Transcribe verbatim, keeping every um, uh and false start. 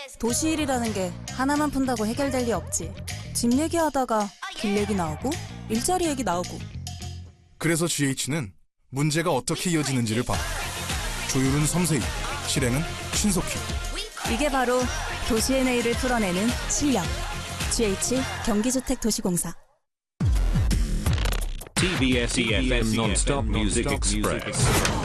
도시일이라는 게 하나만 푼다고 해결될 리 없지. 집 얘기하다가 길 얘기 나오고 일자리 얘기 나오고. 그래서 지에이치는 문제가 어떻게 이어지는지를 봐. 조율은 섬세히, 실행은 신속히. 이게 바로 도시 엔에이를 풀어내는 실력. 지에이치 경기주택도시공사. 티비에스 이에프엠 Non-Stop Music Express.